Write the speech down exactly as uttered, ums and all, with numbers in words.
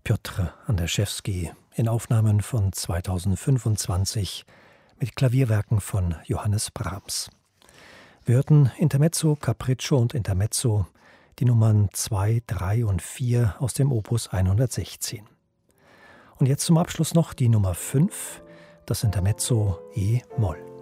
Piotr Anderszewski in Aufnahmen von zweitausendfünfundzwanzig mit Klavierwerken von Johannes Brahms. Wir hörten Intermezzo, Capriccio und Intermezzo, die Nummern zwei, drei und vier aus dem Opus hundertsechzehn. Und jetzt zum Abschluss noch die Nummer fünf, das Intermezzo E-Moll.